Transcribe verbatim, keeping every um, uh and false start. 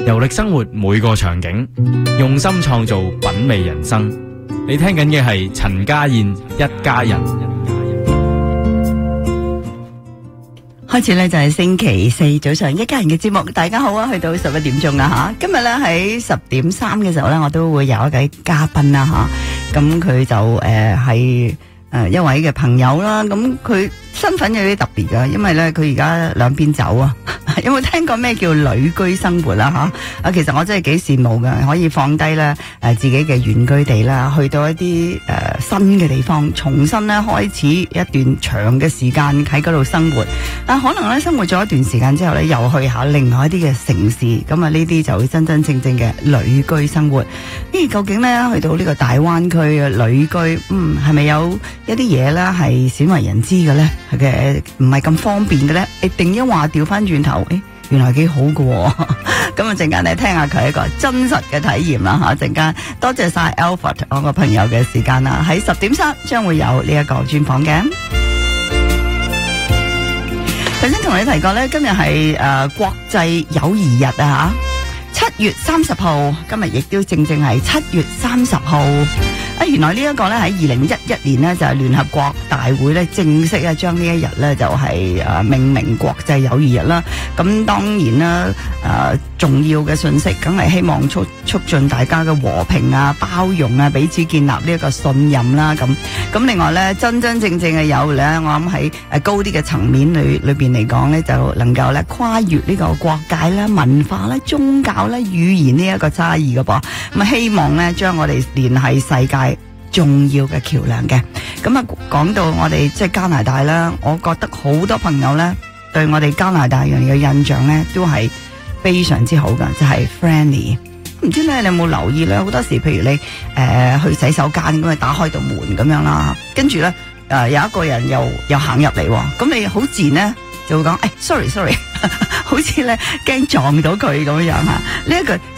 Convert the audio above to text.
遊歷生活每個場景，用心創造品味人生。你聽緊嘅係陳家燕一家人。 開始咧就係星期四早上一家人嘅節目，大家好啊！去到十一點鐘啊吓，今日咧喺十點三嘅時候咧，我都會有一位嘉賓啦吓，咁佢就誒係誒一位嘅朋友啦，咁佢身份有啲特別噶，因為咧佢而家兩邊走啊。有冇聽過咩叫旅居生活啦？吓啊，其實我真係幾羨慕噶，可以放低咧誒自己嘅原居地啦，去到一啲誒、呃、新嘅地方，重新咧開始一段長嘅時間喺嗰度生活。但可能咧生活咗一段時間之後咧，又去下另外一啲嘅城市，咁啊呢啲就會真真正正嘅旅居生活。咦，究竟咧去到呢個大灣區嘅旅居，嗯，係咪有一啲嘢咧係鮮為人知嘅咧？係嘅，唔係咁方便嘅咧？誒，定一話調翻轉頭？誒，原來幾好㗎喎。咁啊陣間咧聽下佢一個真實嘅體驗啦吓，陣間多謝晒 Alfred 我個朋友嘅時間啦，喺十點三將會有呢一個專訪嘅。頭先同你提過咧，今日係誒國際友誼日啊吓，七月三十號，今日亦都正正係七月三十號。啊，原來呢一個咧喺二零一一年呢，就係聯合國大會咧正式咧將呢一日咧就係誒命名國際友誼日啦。咁當然啦，誒重要嘅信息，梗係希望促促進大家嘅和平啊、包容啊、彼此建立呢一個信任啦。咁咁另外咧，真真正正嘅友咧，我諗喺誒高啲嘅層面裏裏邊嚟講咧，就能夠咧跨越呢個國界啦、文化啦、宗教啦、語言呢一個差異嘅噃。咁啊，希望咧將我哋聯繫世界重要嘅橋樑嘅。咁啊，講到我哋即係加拿大啦，我覺得好多朋友咧對我哋加拿大人嘅印象咧都係非常之好噶，就係 friendly。唔知咧你有冇留意咧？好多時譬如你誒、呃、去洗手間咁啊，打開道門咁樣啦，跟住咧誒有一個人又又行入嚟，咁你好自然咧就會講誒 sorry sorry，好似咧驚撞到佢咁樣吓。呢一個